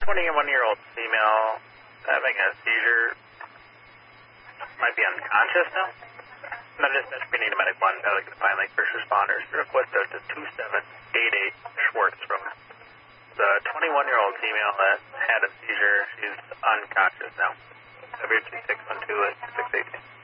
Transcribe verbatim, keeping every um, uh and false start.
twenty-one-year-old female having a seizure. Might be unconscious now. Medical we need a medic one, Pelican to Pine Lake first responders. Request out to two seven eight eight Schwartz from the twenty-one-year-old female that had a seizure. She's unconscious now. W two six one two at six eighteen.